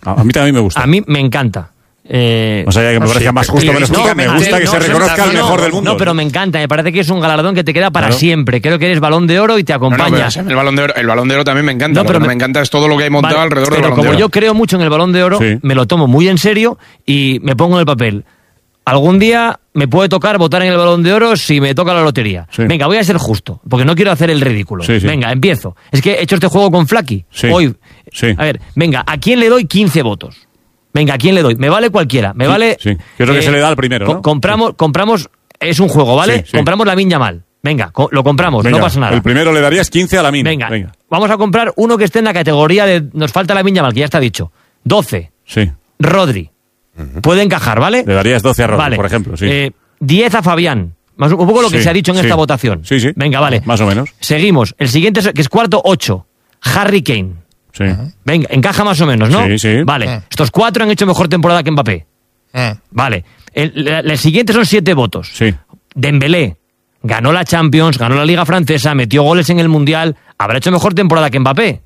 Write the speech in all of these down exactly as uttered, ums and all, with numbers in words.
A, a mí también me gusta. A mí me encanta. Eh, o sea, que me no, parecía sí, más justo, menos justo. Me gusta que no, se reconozca no, el mejor del mundo. No, pero me encanta. Me parece que es un galardón que te queda para claro. siempre. Creo que eres Balón de Oro y te acompaña. No, no, pero el balón de oro, el balón de oro también me encanta. No, pero lo que me, me encanta es todo lo que hay montado vale, alrededor del balón de oro. Pero como yo creo mucho en el Balón de Oro, sí. me lo tomo muy en serio y me pongo en el papel. Algún día me puede tocar votar en el Balón de Oro si me toca la lotería. Sí. Venga, voy a ser justo, porque no quiero hacer el ridículo. Sí, sí. Venga, empiezo. Es que he hecho este juego con Flaky. Sí. Hoy. Sí. A ver, venga, ¿a quién le doy quince votos? Venga, ¿a quién le doy? Me vale cualquiera. Me sí, vale... Sí, que es lo eh, que se le da al primero, ¿no? Compramos, sí. compramos... Es un juego, ¿vale? Sí, sí. Compramos Lamine Yamal. Venga, co lo compramos, venga, no pasa nada. El primero le darías quince a Lamine. Venga, venga, vamos a comprar uno que esté en la categoría de... Nos falta Lamine Yamal, que ya está dicho. doce. Sí. Rodri. Uh-huh. Puede encajar, ¿vale? Le darías doce a Rodri, vale. por ejemplo, sí. Eh, diez a Fabián. Más, un poco lo que sí, se ha dicho en sí. esta votación. Sí, sí. Venga, vale. Más o menos. Seguimos. El siguiente, que es cuarto, ocho. Harry Kane. Sí. Venga, encaja más o menos, ¿no? Sí, sí. Vale. Uh-huh. Estos cuatro han hecho mejor temporada que Mbappé. Uh-huh. Vale. El, el, el siguiente son siete votos. Sí. Dembélé. Ganó la Champions, ganó la Liga Francesa, metió goles en el Mundial. Habrá hecho mejor temporada que Mbappé.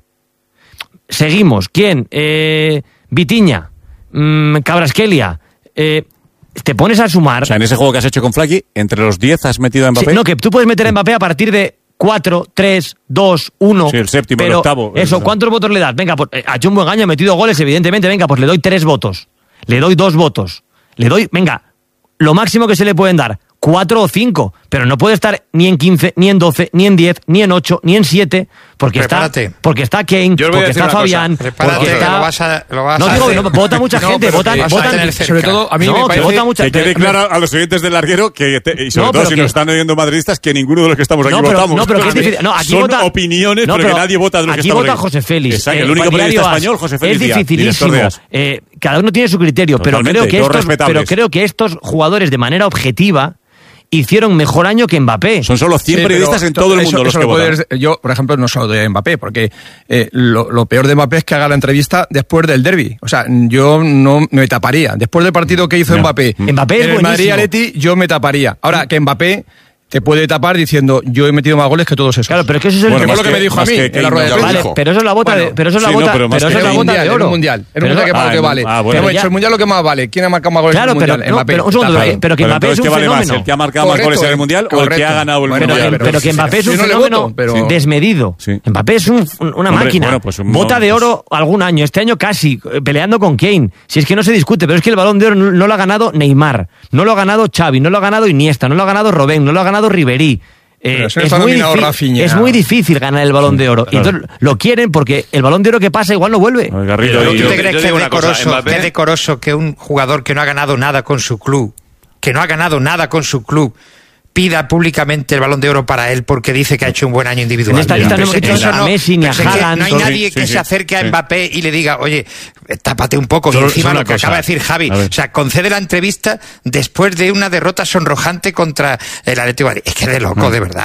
Seguimos. ¿Quién? Eh, Vitinha. Mm, Kvaratskhelia. Eh, te pones a sumar... O sea, en ese juego que has hecho con Flaky, entre los diez has metido a Mbappé. Sí, no, que tú puedes meter a Mbappé a partir de cuatro, tres, dos, uno. Sí, el séptimo, pero el octavo. Eso, ¿cuántos votos le das? Venga, pues ha hecho un buen año, ha metido goles, evidentemente. Venga, pues le doy tres votos. Le doy dos votos. Le doy, venga, lo máximo que se le pueden dar, cuatro o cinco. Pero no puede estar ni en quince, ni en doce, ni en diez, ni en ocho, ni en siete. Porque Prepárate. está, porque está Kane, porque está Fabián. Prepárate, está... lo vas a, lo vas no a digo, hacer. no, vota mucha no, gente, votan, votan sobre todo a mí no, me parece que vota mucha que quede claro a los oyentes del larguero que te, y sobre no, todo si que... nos están oyendo madridistas que ninguno de los que estamos aquí no, pero, votamos. No, pero que es difícil. No, aquí son vota... opiniones, no, pero, pero que nadie vota de los aquí que estamos vota aquí. José Félix. Exacto, eh, el único periodista As, español, José Félix. Es dificilísimo. Eh, cada uno tiene su criterio, pero creo que estos, pero creo que estos jugadores de manera objetiva hicieron mejor año que Mbappé. Son solo cien sí, periodistas en todo el mundo eso, los eso que votan. Decir, yo, por ejemplo, no solo de Mbappé, porque eh, lo, lo peor de Mbappé es que haga la entrevista después del derbi. O sea, yo no me taparía. Después del partido que hizo no. Mbappé, Mbappé es en el Madrid-Atleti, yo me taparía. Ahora, que Mbappé te puede tapar diciendo yo he metido más goles que todos esos. Claro, pero es que eso es el bueno, que, lo que me dijo a mí en la rueda de prensa. Vale, pero eso es la bota, bueno, de, pero eso es la sí, bota, no, pero, pero eso es la bota de oro. En un mundial, en un mundial que más ah, que vale. Ah, bueno. Hemos hecho el mundial lo que más vale. ¿Quién ha marcado más goles claro, en el pero, mundial? no, Mbappé. pero un segundo, pero, pero que Mbappé es un vale fenómeno. Más, ¿el que ha marcado correcto, más goles en el mundial correcto. o el que ha ganado el bueno, mundial? Pero, pero que Mbappé es un fenómeno desmedido. Mbappé es una máquina. Bota de oro algún año. Este año casi peleando con Kane. Si es que no se discute, pero es que el Balón de Oro no lo ha ganado Neymar, no lo ha ganado Xavi, no lo ha ganado Iniesta, no lo ha ganado Robben, no lo ha ganado Ribéry. Eh, es, muy difícil, es muy difícil ganar el Balón de Oro. Claro. Y entonces lo quieren porque el Balón de Oro que pasa igual no vuelve. Garrido, ¿Tú yo, te crees que es decoroso, cosa, que es decoroso que un jugador que no ha ganado nada con su club, que no ha ganado nada con su club, pida públicamente el Balón de Oro para él porque dice que ha hecho un buen año individual? En esta lista no hemos dicho a Messi ni a Haaland. No hay nadie que se acerque a Mbappé y le diga, oye, tápate un poco. Y encima lo que acaba de decir Javi, o sea, concede la entrevista después de una derrota sonrojante contra el Atlético de Madrid. Es que de loco, de verdad.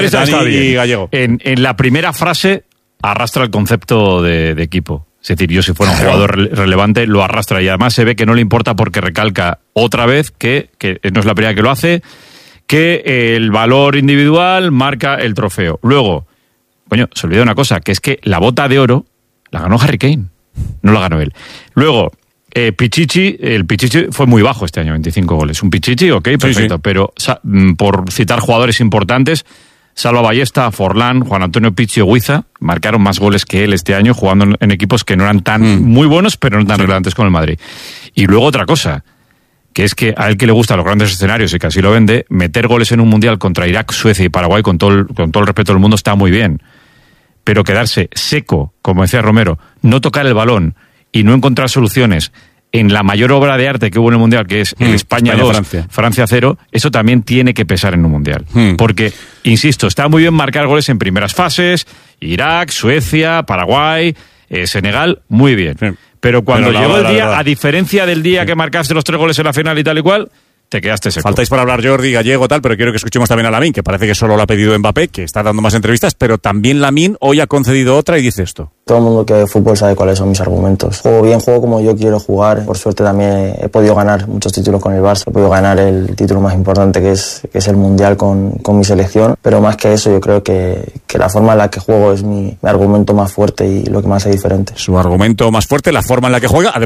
Y Gallego. En, en la primera frase arrastra el concepto de, de equipo. Es decir, yo si fuera un claro. jugador re- relevante lo arrastra y además se ve que no le importa porque recalca otra vez que, que no es la primera que lo hace, que el valor individual marca el trofeo. Luego, coño, se olvidó una cosa, que es que la bota de oro la ganó Harry Kane, no la ganó él. Luego, eh, Pichichi, el Pichichi fue muy bajo este año, veinticinco goles. Un Pichichi, ok, perfecto, sí, sí. pero sa- por citar jugadores importantes, Salva Ballesta, Forlán, Juan Antonio Pichi o Huiza marcaron más goles que él este año jugando en, en equipos que no eran tan mm. muy buenos, pero no tan sí. relevantes como el Madrid. Y luego otra cosa, que es que a él que le gustan los grandes escenarios y que así lo vende, meter goles en un mundial contra Irak, Suecia y Paraguay, con todo el, con todo el respeto del mundo, está muy bien. Pero quedarse seco, como decía Romero, no tocar el balón y no encontrar soluciones en la mayor obra de arte que hubo en el mundial, que es mm, el España dos, Francia. Francia cero, eso también tiene que pesar en un mundial. Mm. Porque, insisto, está muy bien marcar goles en primeras fases, Irak, Suecia, Paraguay, eh, Senegal, muy bien. Mm. Pero cuando Pero llegó el día, verdad. a diferencia del día sí. que marcaste los tres goles en la final y tal y cual, te quedaste seco. Faltáis para hablar Jordi, Gallego, tal, pero quiero que escuchemos también a Lamine, que parece que solo lo ha pedido Mbappé, que está dando más entrevistas, pero también Lamine hoy ha concedido otra y dice esto. Todo el mundo que ve fútbol sabe cuáles son mis argumentos. Juego bien, juego como yo quiero jugar. Por suerte también he podido ganar muchos títulos con el Barça. He podido ganar el título más importante que es, que es el Mundial con, con mi selección. Pero más que eso, yo creo que, que la forma en la que juego es mi, mi argumento más fuerte y lo que más hace diferente. Su argumento más fuerte, la forma en la que juega.